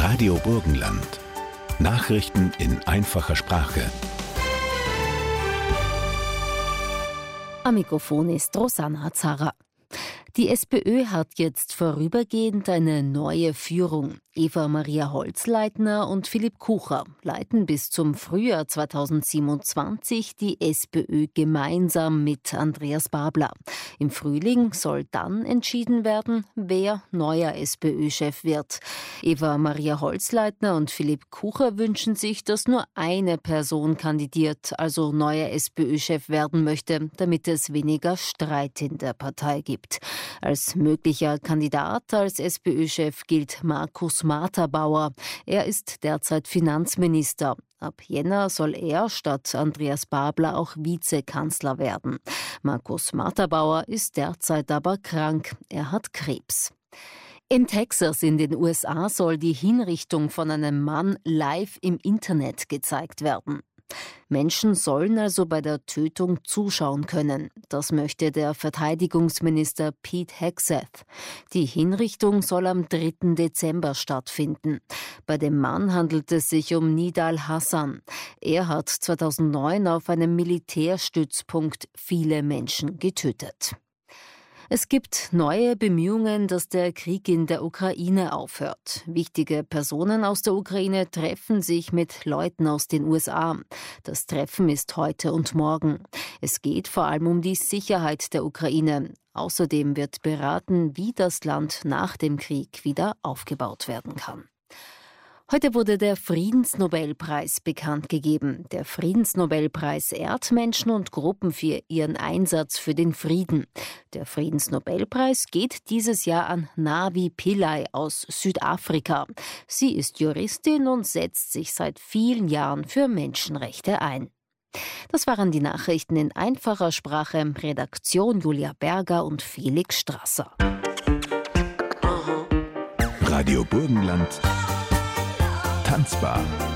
Radio Burgenland. Nachrichten in einfacher Sprache. Am Mikrofon ist Rosanna Zarra. Die SPÖ hat jetzt vorübergehend eine neue Führung. Eva Maria Holzleitner und Philipp Kucher leiten bis zum Frühjahr 2027 die SPÖ gemeinsam mit Andreas Babler. Im Frühling soll dann entschieden werden, wer neuer SPÖ-Chef wird. Eva Maria Holzleitner und Philipp Kucher wünschen sich, dass nur eine Person kandidiert, also neuer SPÖ-Chef werden möchte, damit es weniger Streit in der Partei gibt. Als möglicher Kandidat als SPÖ-Chef gilt Markus Materbauer. Er ist derzeit Finanzminister. Ab Jänner soll er statt Andreas Babler auch Vizekanzler werden. Markus Materbauer ist derzeit aber krank. Er hat Krebs. In Texas in den USA soll die Hinrichtung von einem Mann live im Internet gezeigt werden. Menschen sollen also bei der Tötung zuschauen können. Das möchte der Verteidigungsminister Pete Hegseth. Die Hinrichtung soll am 3. Dezember stattfinden. Bei dem Mann handelt es sich um Nidal Hassan. Er hat 2009 auf einem Militärstützpunkt viele Menschen getötet. Es gibt neue Bemühungen, dass der Krieg in der Ukraine aufhört. Wichtige Personen aus der Ukraine treffen sich mit Leuten aus den USA. Das Treffen ist heute und morgen. Es geht vor allem um die Sicherheit der Ukraine. Außerdem wird beraten, wie das Land nach dem Krieg wieder aufgebaut werden kann. Heute wurde der Friedensnobelpreis bekannt gegeben. Der Friedensnobelpreis ehrt Menschen und Gruppen für ihren Einsatz für den Frieden. Der Friedensnobelpreis geht dieses Jahr an Navi Pillay aus Südafrika. Sie ist Juristin und setzt sich seit vielen Jahren für Menschenrechte ein. Das waren die Nachrichten in einfacher Sprache. Redaktion Julia Berger und Felix Strasser. Radio Burgenland. Tanzbar.